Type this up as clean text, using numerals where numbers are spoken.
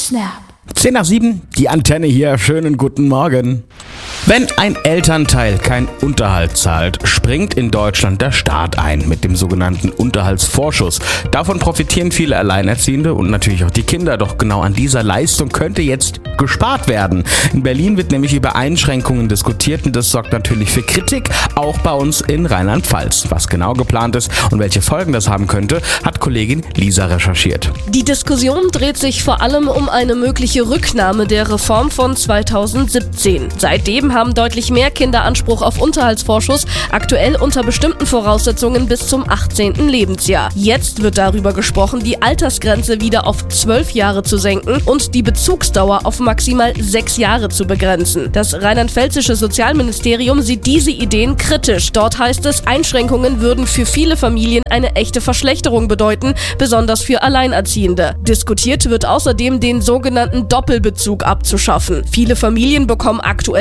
Snap. 10 nach 7, die Antenne hier, schönen guten Morgen. Wenn ein Elternteil keinen Unterhalt zahlt, springt in Deutschland der Staat ein mit dem sogenannten Unterhaltsvorschuss. Davon profitieren viele Alleinerziehende und natürlich auch die Kinder. Doch genau an dieser Leistung könnte jetzt gespart werden. In Berlin wird nämlich über Einschränkungen diskutiert und das sorgt natürlich für Kritik, auch bei uns in Rheinland-Pfalz. Was genau geplant ist und welche Folgen das haben könnte, hat Kollegin Lisa recherchiert. Die Diskussion dreht sich vor allem um eine mögliche Rücknahme der Reform von 2017. Seitdem haben deutlich mehr Kinder Anspruch auf Unterhaltsvorschuss, aktuell unter bestimmten Voraussetzungen bis zum 18. Lebensjahr. Jetzt wird darüber gesprochen, die Altersgrenze wieder auf 12 Jahre zu senken und die Bezugsdauer auf maximal 6 Jahre zu begrenzen. Das rheinland-pfälzische Sozialministerium sieht diese Ideen kritisch. Dort heißt es, Einschränkungen würden für viele Familien eine echte Verschlechterung bedeuten, besonders für Alleinerziehende. Diskutiert wird außerdem, den sogenannten Doppelbezug abzuschaffen. Viele Familien bekommen aktuell